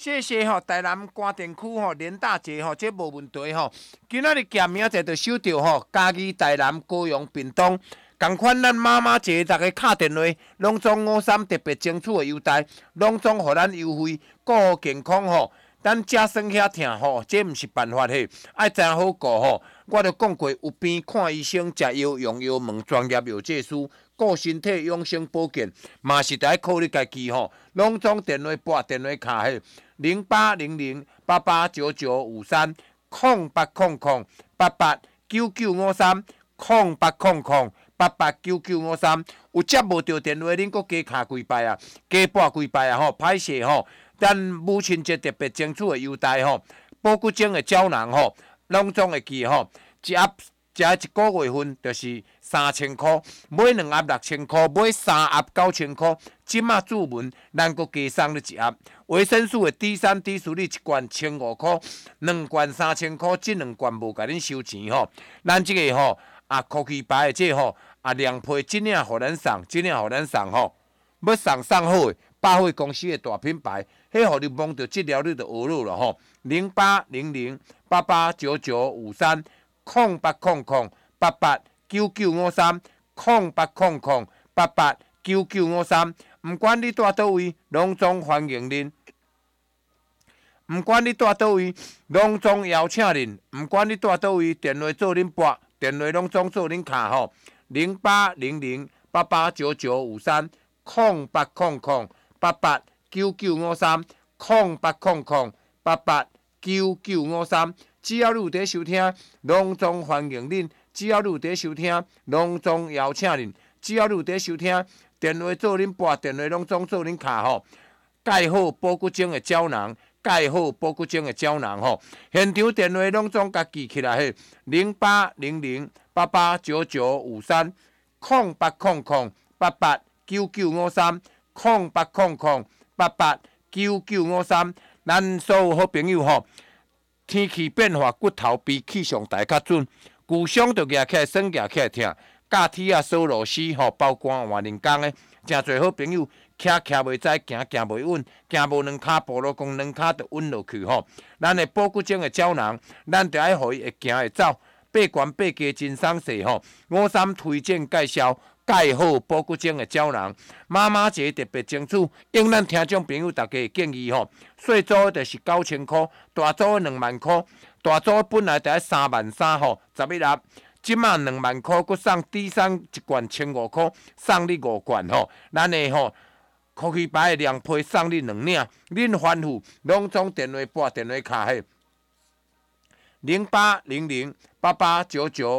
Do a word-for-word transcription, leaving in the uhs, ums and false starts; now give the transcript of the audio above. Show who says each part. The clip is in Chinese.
Speaker 1: 谢谢吼，台南关田区吼连大姐吼，这无问题吼。今仔日咸明仔就收到吼，嘉义、台南、高雄、屏东，共款咱妈妈节，大家敲电话，拢总五三特别争取的优待，拢总互咱优惠，顾好健康吼。咱食酸遐疼吼，这毋是办法嘿，爱真好顾吼。我著讲过，有病看医生，食药用药问专业药剂师，顾身体养生保健，嘛是得考虑家己吼。拢总电话拨电话卡嘿，零八零零八八九九五三空八空空八八九九五三空八空空八八九九五三。有接无到电话，恁搁加卡几摆啊？加拨几摆啊？吼，歹势吼。咱母亲节特别争取的优待吼，保骨精的胶囊吼，拢总会记吼，一盒食一个月份就是三千块，买两盒六千块，买三盒九千块。即马注文，咱搁加送你一盒维生素的 D 三 D 四，你一罐千五块，两罐三千块，即两罐无甲恁收钱吼。咱即个吼啊，科技牌的这吼啊，两批真领互咱送，真领互咱送吼，要送送好的。百货公司的大品牌，迄互你摸到即条你就学了了吼。零八零零八八九九五三空八空空八八九九五三空八空空八八九九五三，毋管你住倒位，拢总欢迎恁。毋管你住倒位，拢总邀请恁。毋管你住倒位，电话做恁拨，电话拢总做恁卡吼。零八零零八八九九五三空八空空。八八九九五三空八空空八八九九五三，只要你有在收听，拢总欢迎恁；只要你有在收听，拢总邀请恁；只要你有在收听，电话做恁拨，电话拢总做恁卡吼。盖好保骨精的胶囊，盖好保骨精的胶囊吼。现场电话拢总甲记起来嘿，零八零零八八九九五三空八空空八八九九五三。空八空空八八九九五三，咱所有好朋友吼，天气变化，骨头比气象台较准，旧伤就举起来，酸举起来疼，假体啊、索螺丝吼，包括换人工的，真侪好朋友，徛徛袂知，行行袂稳，行无两骹步路讲两骹就稳落去吼。咱的保骨精的胶囊，咱着爱互伊会行会走，八悬八低真爽势吼。五三推荐介绍。盖好保骨精的胶囊，妈妈节特别争取，用咱听众朋友大家建议吼，细组就是九千块，大组两万块，大组本来得三万三吼，十一盒，即马两万块，佮送 D 三一罐千五块，送你五罐吼，咱的吼科技牌的凉皮送你两领，恁欢呼，拢总电话拨电话卡嘿，零八零零八八九九。